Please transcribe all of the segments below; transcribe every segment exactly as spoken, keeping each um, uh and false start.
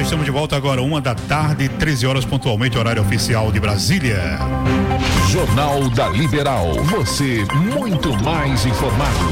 estamos de volta agora, uma da tarde, treze horas pontualmente, horário oficial de Brasília. Jornal da Liberal, você muito mais informado.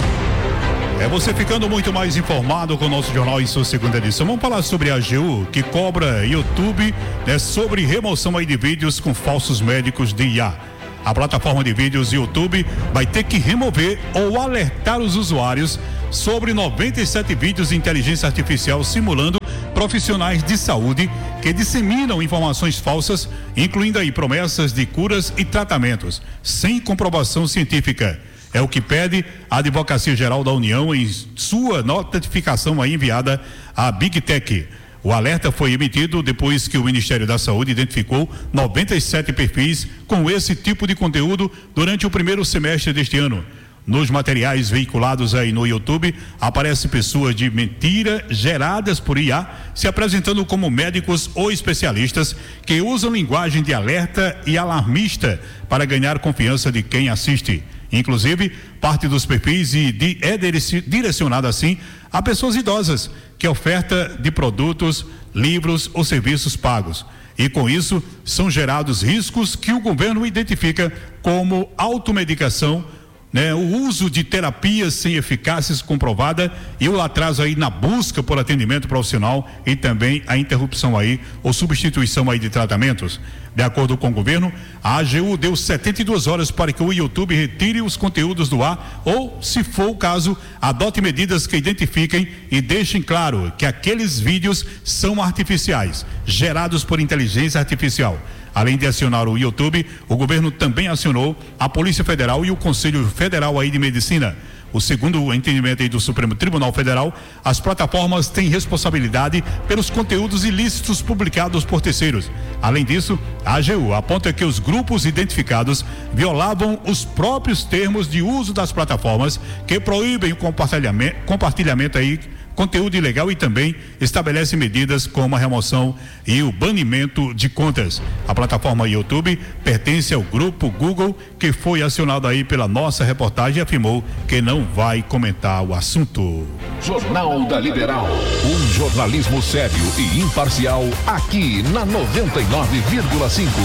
É você ficando muito mais informado com o nosso jornal em sua segunda edição. Vamos falar sobre a A G U, que cobra YouTube, né, sobre remoção aí de vídeos com falsos médicos de I A. A plataforma de vídeos YouTube vai ter que remover ou alertar os usuários sobre noventa e sete vídeos de inteligência artificial simulando profissionais de saúde que disseminam informações falsas, incluindo aí promessas de curas e tratamentos, sem comprovação científica. É o que pede a Advocacia Geral da União em sua notificação aí enviada à Big Tech. O alerta foi emitido depois que o Ministério da Saúde identificou noventa e sete perfis com esse tipo de conteúdo durante o primeiro semestre deste ano. Nos materiais veiculados aí no YouTube, aparecem pessoas de mentira geradas por I A, se apresentando como médicos ou especialistas que usam linguagem de alerta e alarmista para ganhar confiança de quem assiste. Inclusive, parte dos perfis e de, é direcionada assim a pessoas idosas, que oferta de produtos, livros ou serviços pagos. E com isso, são gerados riscos que o governo identifica como automedicação, né, o uso de terapias sem eficácia comprovada e o atraso aí na busca por atendimento profissional e também a interrupção aí ou substituição aí de tratamentos. De acordo com o governo, a A G U deu setenta e duas horas para que o YouTube retire os conteúdos do ar ou, se for o caso, adote medidas que identifiquem e deixem claro que aqueles vídeos são artificiais, gerados por inteligência artificial. Além de acionar o YouTube, o governo também acionou a Polícia Federal e o Conselho Federal aí de Medicina. O segundo o entendimento aí do Supremo Tribunal Federal, as plataformas têm responsabilidade pelos conteúdos ilícitos publicados por terceiros. Além disso, a A G U aponta que os grupos identificados violavam os próprios termos de uso das plataformas que proíbem o compartilhamento, compartilhamento aí conteúdo ilegal e também estabelece medidas como a remoção e o banimento de contas. A plataforma YouTube pertence ao grupo Google, que foi acionado aí pela nossa reportagem e afirmou que não vai comentar o assunto. Jornal da Liberal, um jornalismo sério e imparcial aqui na noventa e nove vírgula cinco.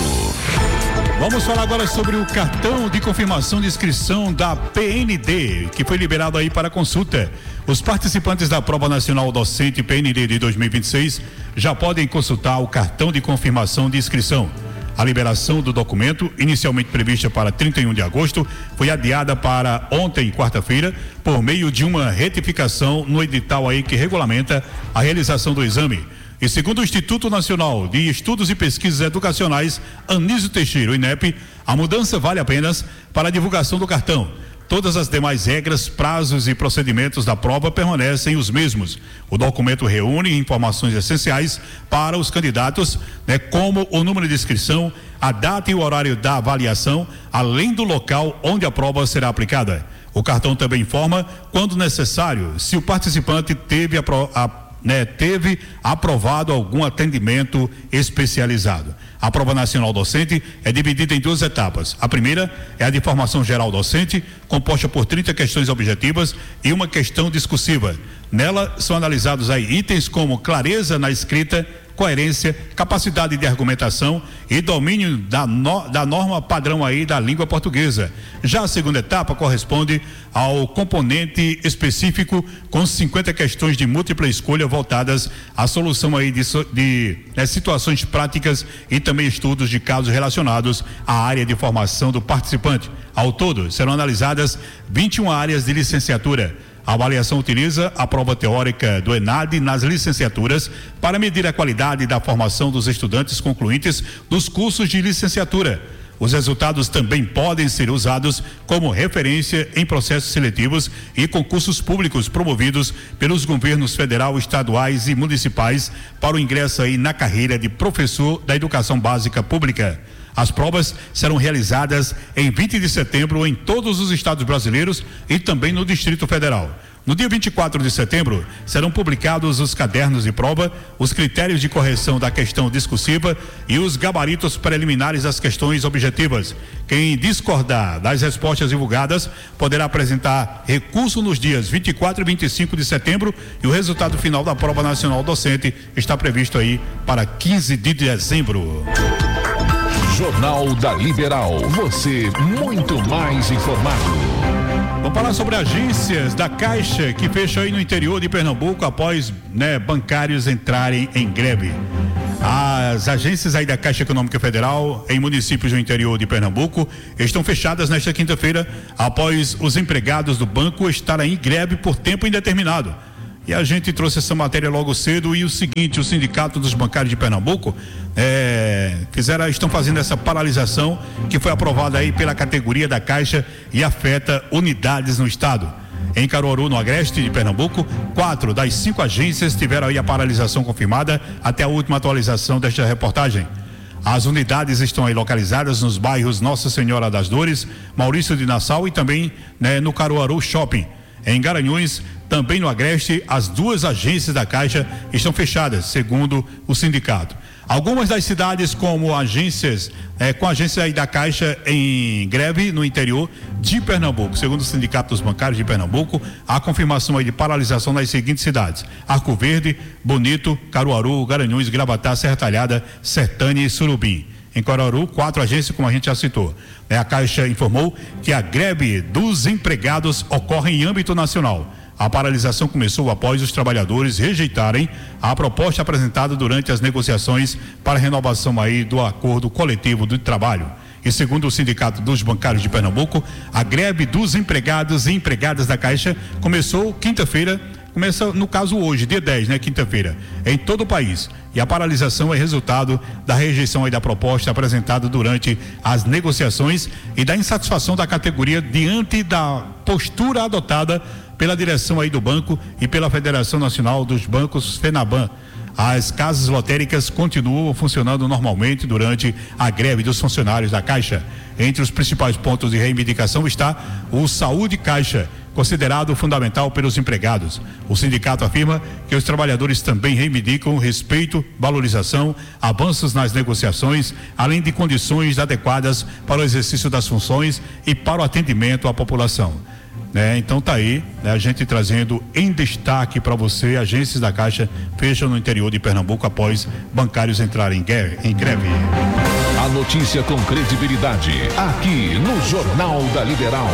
Vamos falar agora sobre o cartão de confirmação de inscrição da P N D, que foi liberado aí para consulta. Os participantes da Prova Nacional Docente P N D de dois mil e vinte e seis já podem consultar o cartão de confirmação de inscrição. A liberação do documento, inicialmente prevista para trinta e um de agosto, foi adiada para ontem, quarta-feira, por meio de uma retificação no edital aí que regulamenta a realização do exame. E segundo o Instituto Nacional de Estudos e Pesquisas Educacionais, Anísio Teixeira, o INEP, a mudança vale apenas para a divulgação do cartão. Todas as demais regras, prazos e procedimentos da prova permanecem os mesmos. O documento reúne informações essenciais para os candidatos, né, como o número de inscrição, a data e o horário da avaliação, além do local onde a prova será aplicada. O cartão também informa, quando necessário, se o participante teve a, a Né, teve aprovado algum atendimento especializado. A Prova Nacional Docente é dividida em duas etapas. A primeira é a de formação geral docente, composta por trinta questões objetivas e uma questão discursiva. Nela são analisados aí itens como clareza na escrita, coerência, capacidade de argumentação e domínio da, no, da norma padrão aí da língua portuguesa. Já a segunda etapa corresponde ao componente específico com cinquenta questões de múltipla escolha voltadas à solução aí de, de né, situações práticas e também estudos de casos relacionados à área de formação do participante. Ao todo, serão analisadas vinte e uma áreas de licenciatura. A avaliação utiliza a prova teórica do ENAD nas licenciaturas para medir a qualidade da formação dos estudantes concluintes dos cursos de licenciatura. Os resultados também podem ser usados como referência em processos seletivos e concursos públicos promovidos pelos governos federal, estaduais e municipais para o ingresso aí na carreira de professor da educação básica pública. As provas serão realizadas em vinte de setembro em todos os estados brasileiros e também no Distrito Federal. No dia vinte e quatro de setembro, serão publicados os cadernos de prova, os critérios de correção da questão discursiva e os gabaritos preliminares das questões objetivas. Quem discordar das respostas divulgadas poderá apresentar recurso nos dias vinte e quatro e vinte e cinco de setembro e o resultado final da prova nacional docente está previsto aí para quinze de dezembro. Jornal da Liberal, você muito mais informado. Vamos falar sobre agências da Caixa que fecham aí no interior de Pernambuco após, né, bancários entrarem em greve. As agências aí da Caixa Econômica Federal em municípios do interior de Pernambuco estão fechadas nesta quinta-feira após os empregados do banco estarem em greve por tempo indeterminado. E a gente trouxe essa matéria logo cedo e o seguinte, o Sindicato dos Bancários de Pernambuco é, fizeram, estão fazendo essa paralisação que foi aprovada aí pela categoria da Caixa e afeta unidades no estado. Em Caruaru, no agreste de Pernambuco, quatro das cinco agências tiveram aí a paralisação confirmada até a última atualização desta reportagem. As unidades estão aí localizadas nos bairros Nossa Senhora das Dores, Maurício de Nassau e também, né, no Caruaru Shopping. Em Garanhuns, também no agreste, as duas agências da Caixa estão fechadas, segundo o sindicato. Algumas das cidades como agências, eh, com agências aí da Caixa em greve no interior de Pernambuco. Segundo o Sindicato dos Bancários de Pernambuco, há confirmação aí de paralisação nas seguintes cidades: Arco Verde, Bonito, Caruaru, Garanhuns, Gravatá, Serra Talhada, Sertânia e Surubim. Em Caruaru, quatro agências, como a gente já citou. A Caixa informou que a greve dos empregados ocorre em âmbito nacional. A paralisação começou após os trabalhadores rejeitarem a proposta apresentada durante as negociações para a renovação aí do acordo coletivo de trabalho. E segundo o Sindicato dos Bancários de Pernambuco, a greve dos empregados e empregadas da Caixa começou quinta-feira, começa no caso hoje, dia dez, né, quinta-feira, em todo o país. E a paralisação é resultado da rejeição aí da proposta apresentada durante as negociações e da insatisfação da categoria diante da postura adotada pela direção aí do banco e pela Federação Nacional dos Bancos, FENABAN. As casas lotéricas continuam funcionando normalmente durante a greve dos funcionários da Caixa. Entre os principais pontos de reivindicação está o Saúde Caixa, considerado fundamental pelos empregados. O sindicato afirma que os trabalhadores também reivindicam respeito, valorização, avanços nas negociações, além de condições adequadas para o exercício das funções e para o atendimento à população. Né? Então tá aí, né, a gente trazendo em destaque para você, agências da Caixa fecham no interior de Pernambuco após bancários entrarem em greve. A notícia com credibilidade, aqui no Jornal da Liberal.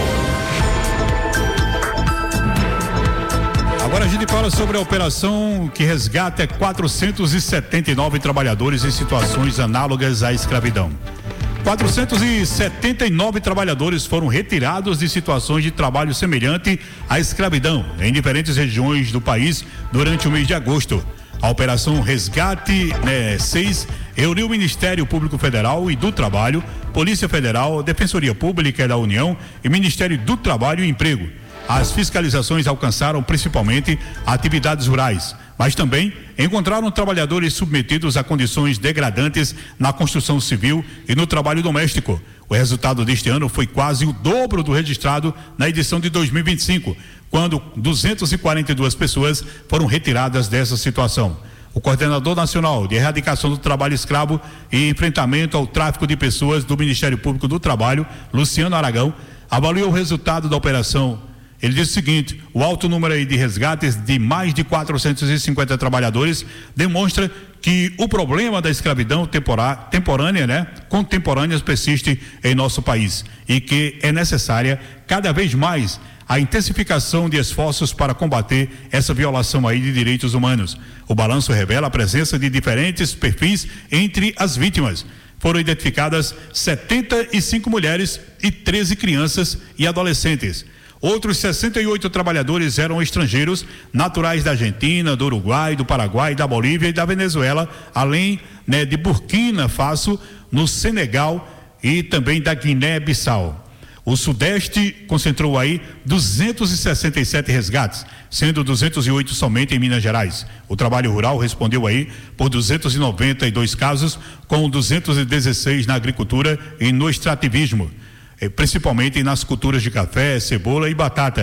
Agora a gente fala sobre a operação que resgata quatrocentos e setenta e nove trabalhadores em situações análogas à escravidão. quatrocentos e setenta e nove trabalhadores foram retirados de situações de trabalho semelhante à escravidão em diferentes regiões do país durante o mês de agosto. A Operação Resgate né, seis reuniu o Ministério Público Federal e do Trabalho, Polícia Federal, Defensoria Pública da União e Ministério do Trabalho e Emprego. As fiscalizações alcançaram principalmente atividades rurais, mas também encontraram trabalhadores submetidos a condições degradantes na construção civil e no trabalho doméstico. O resultado deste ano foi quase o dobro do registrado na edição de dois mil e vinte e cinco, quando duzentas e quarenta e duas pessoas foram retiradas dessa situação. O coordenador nacional de erradicação do trabalho escravo e enfrentamento ao tráfico de pessoas do Ministério Público do Trabalho, Luciano Aragão, avaliou o resultado da operação. Ele disse o seguinte: o alto número aí de resgates de mais de quatrocentos e cinquenta trabalhadores demonstra que o problema da escravidão temporá, temporânea, né, contemporânea persiste em nosso país e que é necessária cada vez mais a intensificação de esforços para combater essa violação aí de direitos humanos. O balanço revela a presença de diferentes perfis entre as vítimas. Foram identificadas setenta e cinco mulheres e treze crianças e adolescentes. Outros sessenta e oito trabalhadores eram estrangeiros, naturais da Argentina, do Uruguai, do Paraguai, da Bolívia e da Venezuela, além né, de Burkina Faso, no Senegal e também da Guiné-Bissau. O Sudeste concentrou aí duzentos e sessenta e sete resgates, sendo duzentos e oito somente em Minas Gerais. O trabalho rural respondeu aí por duzentos e noventa e dois casos, com duzentos e dezesseis na agricultura e no extrativismo, principalmente nas culturas de café, cebola e batata.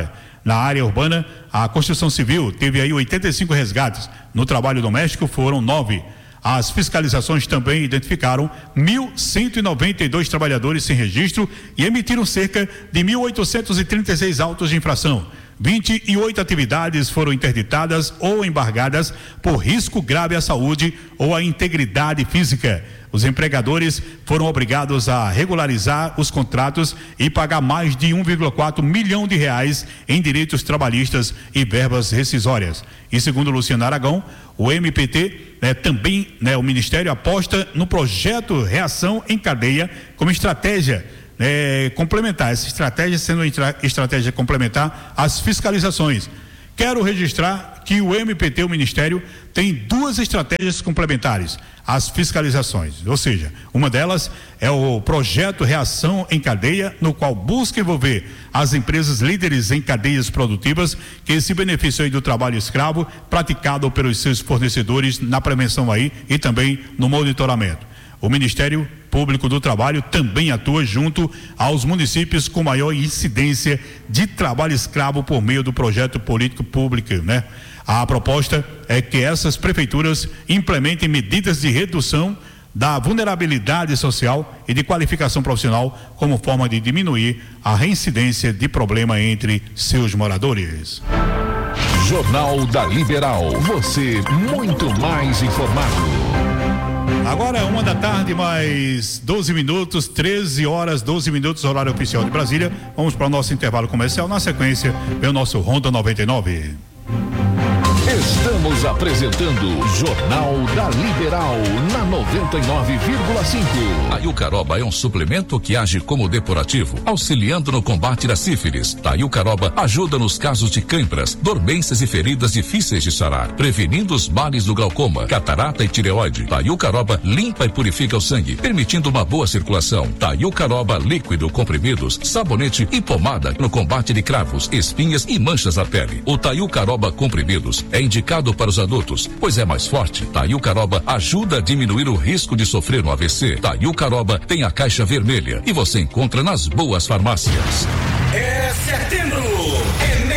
Na área urbana, a construção civil teve aí oitenta e cinco resgates. No trabalho doméstico foram nove. As fiscalizações também identificaram mil cento e noventa e dois trabalhadores sem registro e emitiram cerca de mil oitocentos e trinta e seis autos de infração. vinte e oito atividades foram interditadas ou embargadas por risco grave à saúde ou à integridade física. Os empregadores foram obrigados a regularizar os contratos e pagar mais de um vírgula quatro milhão de reais em direitos trabalhistas e verbas rescisórias. E segundo Luciano Aragão, o M P T, né, também, né, o Ministério aposta no projeto Reação em Cadeia como estratégia É, complementar, essa estratégia sendo estratégia complementar às fiscalizações. Quero registrar que o M P T, o Ministério, tem duas estratégias complementares às fiscalizações, ou seja, uma delas é o projeto Reação em Cadeia, no qual busca envolver as empresas líderes em cadeias produtivas que se beneficiam do trabalho escravo praticado pelos seus fornecedores na prevenção aí e também no monitoramento. O Ministério Público do Trabalho também atua junto aos municípios com maior incidência de trabalho escravo por meio do projeto político público, né? A proposta é que essas prefeituras implementem medidas de redução da vulnerabilidade social e de qualificação profissional como forma de diminuir a reincidência de problema entre seus moradores. Jornal da Liberal, você muito mais informado. Agora é uma da tarde, mais doze minutos, treze horas, doze minutos, horário oficial de Brasília. Vamos para o nosso intervalo comercial. Na sequência, vem o nosso Ronda noventa e nove. Estamos apresentando Jornal da Liberal na noventa e nove vírgula cinco. A Iucaroba é um suplemento que age como depurativo, auxiliando no combate da sífilis. A Iucaroba ajuda nos casos de cãibras, dormências e feridas difíceis de sarar, prevenindo os males do glaucoma, catarata e tireoide. A Iucaroba limpa e purifica o sangue, permitindo uma boa circulação. A Iucaroba líquido, comprimidos, sabonete e pomada no combate de cravos, espinhas e manchas na pele. O Taiucaroba comprimidos é indicado para os adultos, pois é mais forte. Taiucaroba ajuda a diminuir o risco de sofrer um A V C. Taiucaroba tem a caixa vermelha e você encontra nas boas farmácias. É setembro, é mês